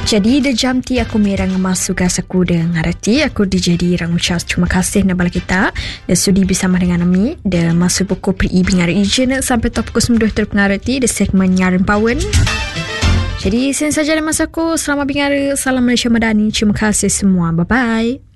Jadi dah jam ti aku merang masuk gas aku dengan reti aku dijadi rang ucap terima kasih nabala kita dan sudi bersama dengan kami dan masuk pukul pri bingar region sampai top pukul 9 terpengarati di segmen Nyarin Pawen. Jadi sen saja masa aku selamat bingar, salam Malaysia Madani, terima kasih semua, bye bye.